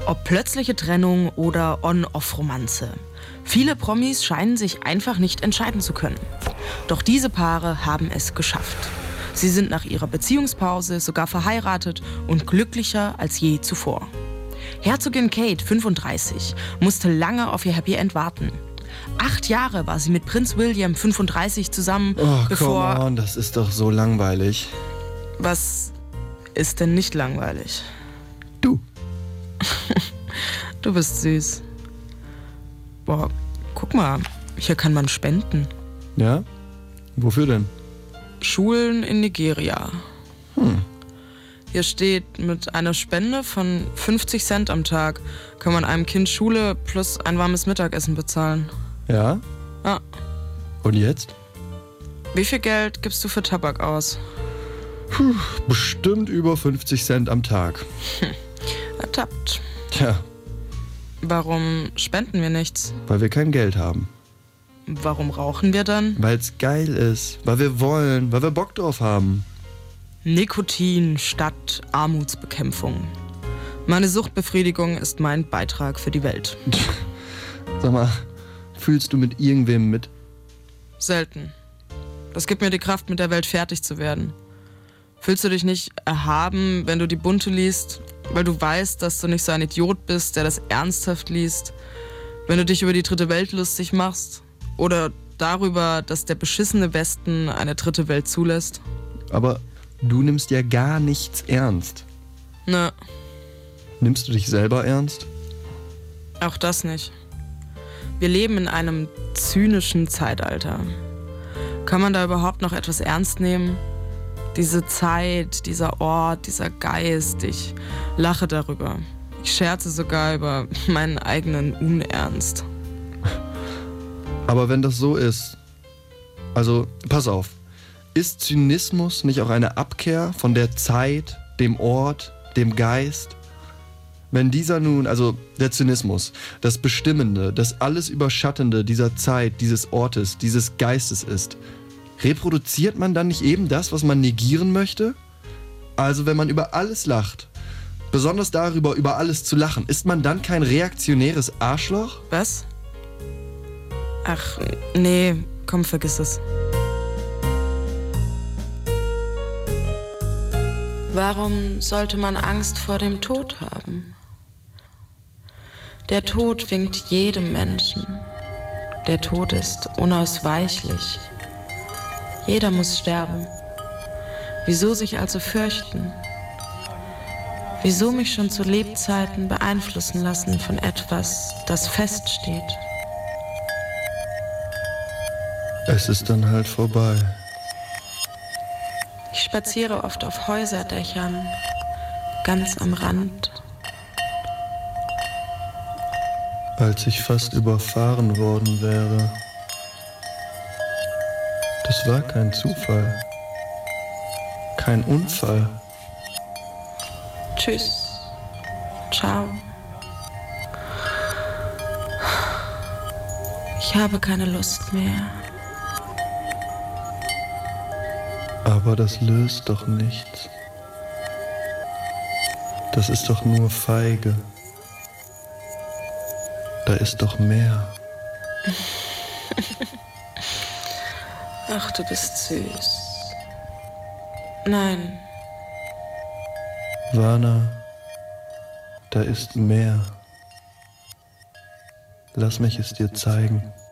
Ob plötzliche Trennung oder On-Off-Romanze. Viele Promis scheinen sich einfach nicht entscheiden zu können. Doch diese Paare haben es geschafft. Sie sind nach ihrer Beziehungspause sogar verheiratet und glücklicher als je zuvor. Herzogin Kate, 35, musste lange auf ihr Happy End warten. 8 Jahre war sie mit Prinz William, 35, zusammen, bevor... Come on, das ist doch so langweilig. Was ist denn nicht langweilig? Du. Du bist süß. Boah, guck mal, hier kann man spenden. Ja? Wofür denn? Schulen in Nigeria. Hier steht, mit einer Spende von 50 Cent am Tag kann man einem Kind Schule plus ein warmes Mittagessen bezahlen. Ja? Ja. Und jetzt? Wie viel Geld gibst du für Tabak aus? Bestimmt über 50 Cent am Tag. Ertappt. Tja, Warum spenden wir nichts? weil wir kein Geld haben. Warum rauchen wir dann? Weil's geil ist, weil wir wollen, weil wir Bock drauf haben. Nikotin statt Armutsbekämpfung. Meine Suchtbefriedigung ist mein Beitrag für die Welt. Sag mal, fühlst du mit irgendwem mit? Selten. Das gibt mir die Kraft, mit der Welt fertig zu werden. Fühlst du dich nicht erhaben, wenn du die Bunte liest, weil du weißt, dass du nicht so ein Idiot bist, der das ernsthaft liest? Wenn du dich über die dritte Welt lustig machst? Oder darüber, dass der beschissene Westen eine dritte Welt zulässt? Aber du nimmst ja gar nichts ernst. Ne, Nimmst du dich selber ernst? auch das nicht. Wir leben in einem zynischen Zeitalter. Kann man da überhaupt noch etwas ernst nehmen? Diese Zeit, dieser Ort, dieser Geist, ich lache darüber. Ich scherze sogar über meinen eigenen Unernst. Aber wenn das so ist, also pass auf, ist Zynismus nicht auch eine Abkehr von der Zeit, dem Ort, dem Geist? Wenn dieser nun, also der Zynismus, das Bestimmende, das alles Überschattende dieser Zeit, dieses Ortes, dieses Geistes ist, reproduziert man dann nicht eben das, was man negieren möchte? Also wenn man über alles lacht, besonders darüber, über alles zu lachen, ist man dann kein reaktionäres Arschloch? Was? Ach, nee, komm, vergiss es. Warum sollte man Angst vor dem Tod haben? Der Tod winkt jedem Menschen. Der Tod ist unausweichlich. Jeder muss sterben. Wieso sich also fürchten? Wieso mich schon zu Lebzeiten beeinflussen lassen von etwas, das feststeht? Es ist dann halt vorbei. Ich spaziere oft auf Häuserdächern, ganz am Rand. Als ich fast überfahren worden wäre. Das war kein Zufall. Kein Unfall. Tschüss. Ciao. Ich habe keine Lust mehr. Aber das löst doch nichts. Das ist doch nur feige. Da ist doch mehr. Ach, du bist süß. Nein, Vana, da ist mehr. Lass mich es dir zeigen.